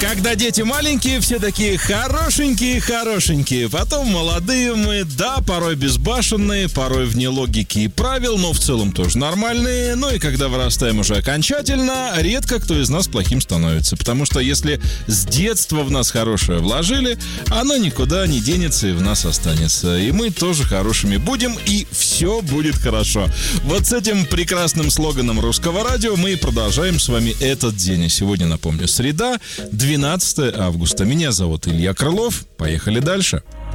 Когда дети маленькие, все такие хорошенькие. Потом молодые мы, да, порой безбашенные, порой вне логики и правил, но в целом тоже нормальные. Ну и когда вырастаем уже окончательно, редко кто из нас плохим становится. Потому что если с детства в нас хорошее вложили, оно никуда не денется и в нас останется. И мы тоже хорошими будем, и все будет хорошо. Вот с этим прекрасным слоганом Русского радио мы и продолжаем с вами этот день. И сегодня, напомню, среда, 12 августа. Меня зовут Илья Крылов. Поехали дальше.